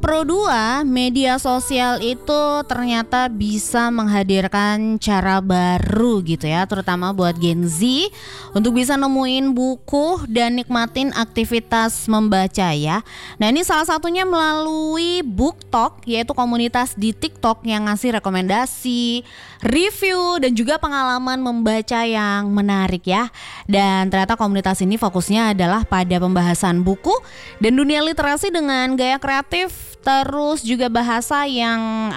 Pro 2, media sosial itu ternyata bisa menghadirkan cara baru gitu ya, terutama buat Gen Z untuk bisa nemuin buku dan nikmatin aktivitas membaca ya. Nah, ini salah satunya melalui BookTok, yaitu komunitas di TikTok yang ngasih rekomendasi, review dan juga pengalaman membaca yang menarik ya. Dan ternyata komunitas ini fokusnya adalah pada pembahasan buku dan dunia literasi dengan gaya kreatif, terus juga bahasa yang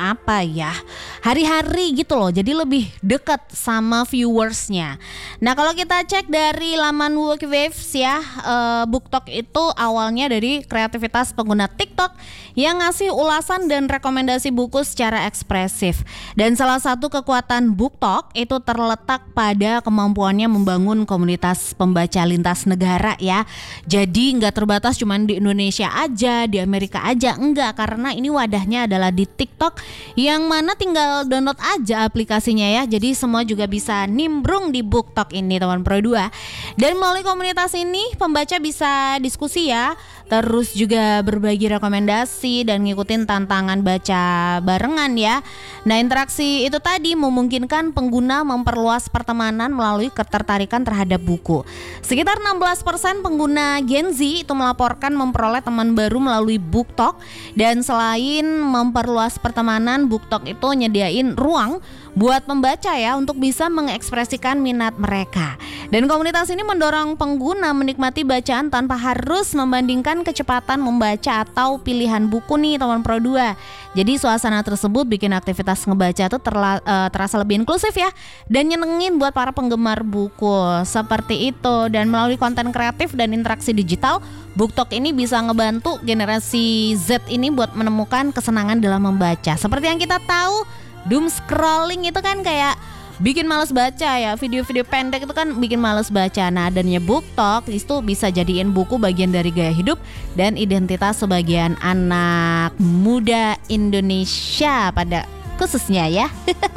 hari-hari gitu loh, jadi lebih dekat sama viewersnya. Nah, kalau kita cek dari laman Wookwaves ya, BookTok itu awalnya dari kreativitas pengguna TikTok yang ngasih ulasan dan rekomendasi buku secara ekspresif. Dan salah satu kekuatan BookTok itu terletak pada kemampuannya membangun komunitas pembaca lintas negara ya. Jadi nggak terbatas cuman di Indonesia aja, di Amerika aja, enggak, karena ini wadahnya adalah di TikTok yang mana tinggal download aja aplikasinya ya. Jadi semua juga bisa nimbrung di BookTok ini teman Pro 2. Dan melalui komunitas ini pembaca bisa diskusi ya, terus juga berbagi rekomendasi dan ngikutin tantangan baca barengan ya. Nah, interaksi itu tadi memungkinkan pengguna memperluas pertemanan melalui ketertarikan terhadap buku. Sekitar 16% pengguna Gen Z itu melaporkan memperoleh teman baru melalui BookTok. Dan selain memperluas pertemanan, BookTok itu nyediain ruang buat pembaca ya untuk bisa mengekspresikan minat mereka. Dan komunitas ini mendorong pengguna menikmati bacaan tanpa harus membandingkan kecepatan membaca atau pilihan buku nih teman Pro 2. Jadi suasana tersebut bikin aktivitas ngebaca tuh terasa lebih inklusif ya, dan nyenengin buat para penggemar buku. Seperti itu. Dan melalui konten kreatif dan interaksi digital, BookTok ini bisa ngebantu generasi Z ini buat menemukan kesenangan dalam membaca. Seperti yang kita tahu, doom scrolling itu kan kayak bikin males baca ya, video-video pendek itu kan bikin males baca. Nah, adanya BookTok itu bisa jadiin buku bagian dari gaya hidup dan identitas sebagian anak muda Indonesia pada khususnya ya.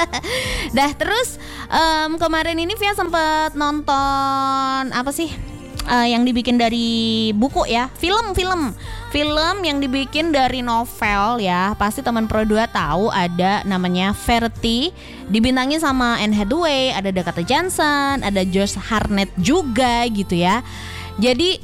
Dah, terus kemarin ini Via sempat nonton yang dibikin dari buku ya, film yang dibikin dari novel ya. Pasti teman Pro 2 tahu ada namanya Verity, dibintangi sama Anne Hathaway, ada Dakota Johnson, ada Josh Hartnett juga gitu ya. Jadi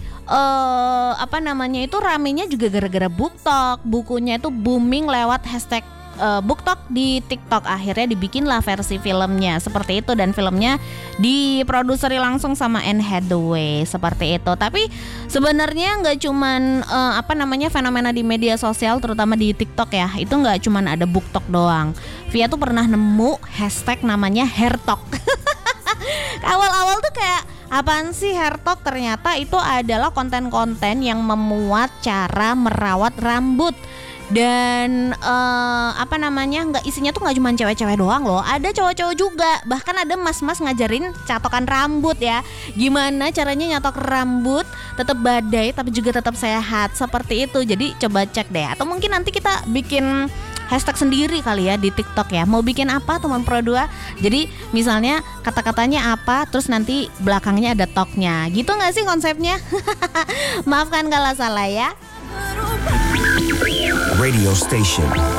itu ramenya juga gara-gara BookTok. Bukunya itu booming lewat hashtag BookTok di TikTok. Akhirnya dibikinlah versi filmnya seperti itu, dan filmnya diproduseri langsung sama Anne Hathaway seperti itu. Tapi sebenarnya nggak cuman fenomena di media sosial, terutama di TikTok ya, itu nggak cuman ada BookTok doang. Via tuh pernah nemu hashtag namanya Hairtalk. Awal-awal tuh kayak apaan sih Hairtalk? Ternyata itu adalah konten-konten yang memuat cara merawat rambut. Dan isinya tuh nggak cuma cewek-cewek doang loh, ada cowok-cowok juga. Bahkan ada mas-mas ngajarin catokan rambut ya, gimana caranya nyatok rambut tetap badai tapi juga tetap sehat, seperti itu. Jadi coba cek deh, atau mungkin nanti kita bikin hashtag sendiri kali ya di TikTok ya. Mau bikin apa teman Pro 2? Jadi misalnya kata-katanya apa, terus nanti belakangnya ada talknya, gitu nggak sih konsepnya? Maafkan kalau salah ya. Radio station